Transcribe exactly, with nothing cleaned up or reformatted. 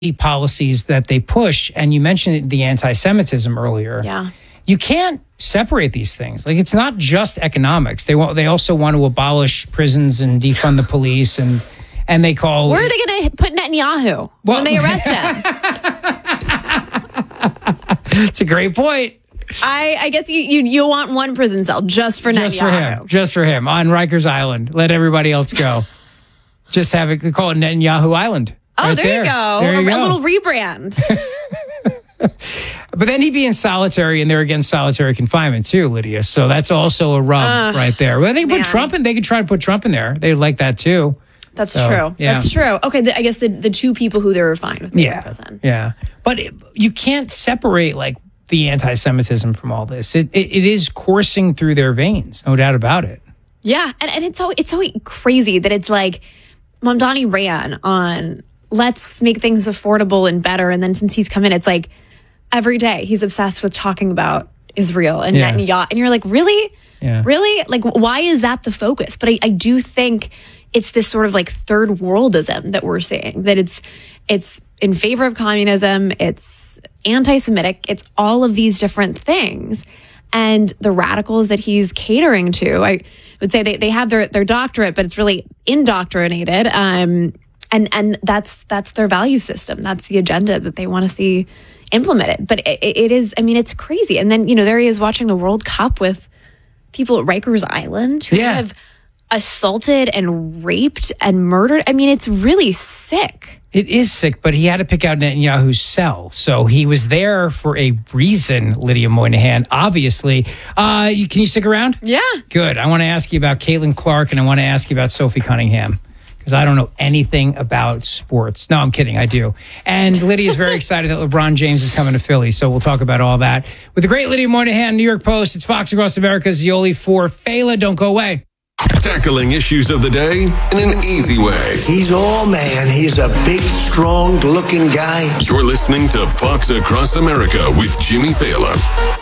policies that they push, and you mentioned the anti-Semitism earlier. Yeah. You can't separate these things. Like, it's not just economics. They want. They also want to abolish prisons and defund the police, and and they call. Where are they going to put Netanyahu well, when they arrest him? It's a great point. I, I guess you, you you want one prison cell just for just Netanyahu. For him, just for him on Rikers Island. Let everybody else go. Just have it. Call it Netanyahu Island. Oh, right there, there you go. There you a, go. a little rebrand. But then he'd be in solitary, and they're against solitary confinement too, Lydia. So that's also a rub uh, right there. Well, they put man. Trump in. They could try to put Trump in there. They'd like that too. That's so, true. Yeah. That's true. Okay, the, I guess the, the two people who they were fine with yeah. in prison. Yeah, but it, you can't separate like the anti-Semitism from all this. It, it it is coursing through their veins, no doubt about it. Yeah, and, and it's so it's so crazy that it's like Mamdani ran on let's make things affordable and better, and then since he's come in, it's like every day he's obsessed with talking about Israel and yeah. Netanyahu, and you're like, really, yeah. really, like why is that the focus? But I, I do think it's this sort of like third worldism that we're seeing, that it's it's in favor of communism, it's anti-Semitic, it's all of these different things. And the radicals that he's catering to, I would say they, they have their, their doctorate, but it's really indoctrinated. Um, and and that's that's their value system. That's the agenda that they want to see implemented. But it, it is, I mean, it's crazy. And then, you know, there he is watching the World Cup with people at Rikers Island who yeah. have assaulted and raped and murdered. I mean, it's really sick. It is sick, but he had to pick out Netanyahu's cell. So he was there for a reason, Lydia Moynihan, obviously. Uh, you, can you stick around? Yeah. Good. I want to ask you about Caitlin Clark, and I want to ask you about Sophie Cunningham, because I don't know anything about sports. No, I'm kidding. I do. And Lydia's very excited that LeBron James is coming to Philly, so we'll talk about all that. With the great Lydia Moynihan, New York Post, it's Fox Across America's Zioli for Fela. Don't go away. Tackling issues of the day in an easy way. He's all man. He's a big, strong-looking guy. You're listening to Fox Across America with Jimmy Fallon.